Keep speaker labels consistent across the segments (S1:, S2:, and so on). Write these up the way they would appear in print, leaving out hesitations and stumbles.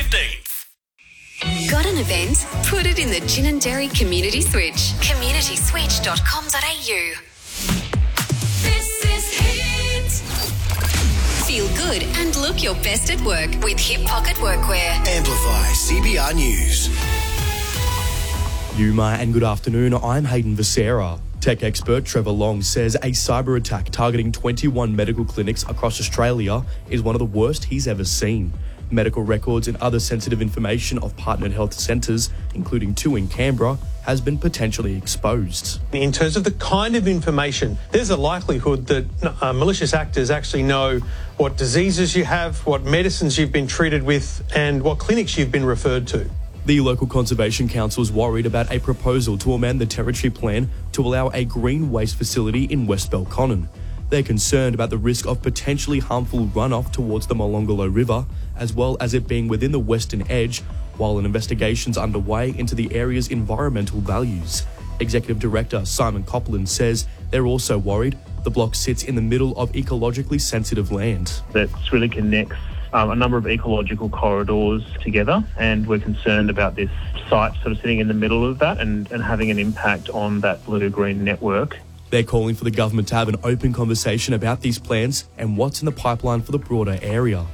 S1: 15th.
S2: Got an event? Put it in the Gin and Dairy Community Switch. communityswitch.com.au. This is Hit. Feel good and look your best at work with Hip Pocket Workwear.
S3: Amplify CBR News.
S4: Yuma and good afternoon, I'm Hayden Visera. Tech expert Trevor Long says a cyber attack targeting 21 medical clinics across Australia is one of the worst he's ever seen. Medical records and other sensitive information of partnered health centres, including 2 in Canberra, has been potentially exposed.
S5: In terms of the kind of information, there's a likelihood that malicious actors actually know what diseases you have, what medicines you've been treated with, and what clinics you've been referred to.
S4: The local Conservation Council is worried about a proposal to amend the Territory Plan to allow a green waste facility in West Belconnen. They're concerned about the risk of potentially harmful runoff towards the Molonglo River, as well as it being within the western edge, while an investigation's underway into the area's environmental values. Executive Director Simon Copland says they're also worried the block sits in the middle of ecologically sensitive land.
S6: That really connects a number of ecological corridors together, and we're concerned about this site sort of sitting in the middle of that and having an impact on that blue-green network.
S4: They're calling for the government to have an open conversation about these plans and what's in the pipeline for the broader area.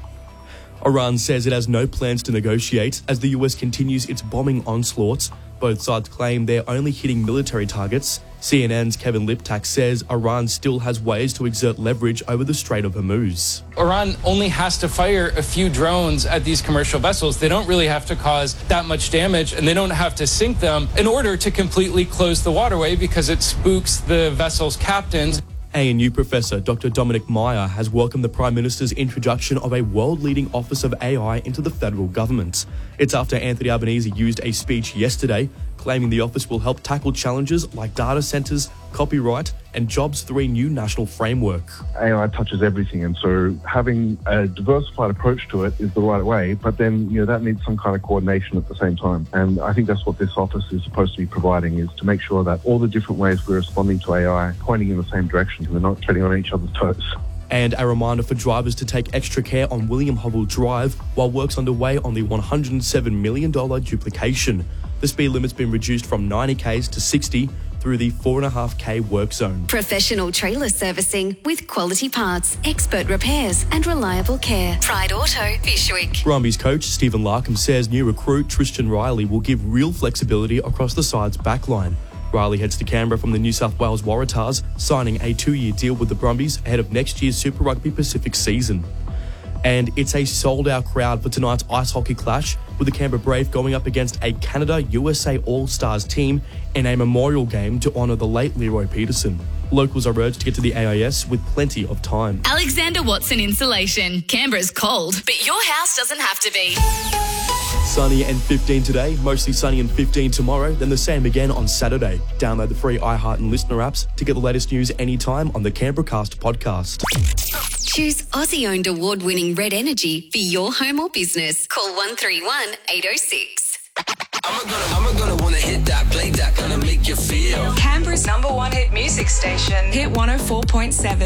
S4: Iran says it has no plans to negotiate as the US continues its bombing onslaughts. Both sides claim they're only hitting military targets. CNN's Kevin Liptak says Iran still has ways to exert leverage over the Strait of Hormuz.
S7: Iran only has to fire a few drones at these commercial vessels. They don't really have to cause that much damage, and they don't have to sink them in order to completely close the waterway because it spooks the vessel's captains.
S4: ANU professor Dr. Dominic Meyer has welcomed the Prime Minister's introduction of a world-leading Office of AI into the federal government. It's after Anthony Albanese used a speech yesterday claiming the office will help tackle challenges like data centres, copyright and Jobs 3 new national framework.
S8: AI touches everything, and so having a diversified approach to it is the right way, but then that needs some kind of coordination at the same time. And I think that's what this office is supposed to be providing, is to make sure that all the different ways we're responding to AI pointing in the same direction and we're not treading on each other's toes.
S4: And a reminder for drivers to take extra care on William Hovell Drive while work's underway on the $107 million duplication. The speed limit's been reduced from 90 k's to 60 through the 4.5k work zone.
S2: Professional trailer servicing with quality parts, expert repairs and reliable care. Pride Auto, Fishwick.
S4: Brumbies coach Stephen Larkham says new recruit Tristan Riley will give real flexibility across the side's backline. Riley heads to Canberra from the New South Wales Waratahs, signing a 2-year deal with the Brumbies ahead of next year's Super Rugby Pacific season. And it's a sold-out crowd for tonight's ice hockey clash, with the Canberra Brave going up against a Canada-USA All-Stars team in a memorial game to honour the late Leroy Peterson. Locals are urged to get to the AIS with plenty of time.
S9: Alexander Watson Insulation. Canberra's cold, but your house doesn't have to be.
S4: Sunny and 15 today, mostly sunny and 15 tomorrow, then the same again on Saturday. Download the free iHeart and Listener apps to get the latest news anytime on the Canberra Cast podcast.
S2: Choose Aussie-owned award-winning Red Energy for your home or business. Call 131 806.
S3: I'm gonna wanna hit that, play that, gonna make you feel.
S10: Canberra's #1 hit music station, Hit 104.7.